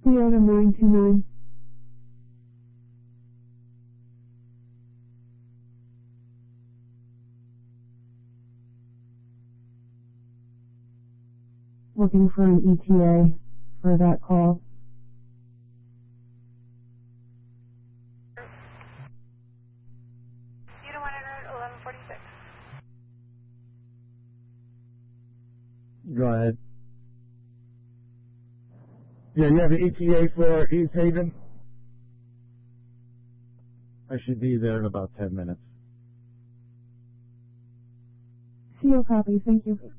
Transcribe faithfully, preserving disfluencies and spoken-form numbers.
Toyota nine two nine. Looking for an E T A for that call. Unit one hundred, eleven forty-six. Go ahead. Yeah, you have an E T A for East Haven? I should be there in about ten minutes. C O copy, thank you.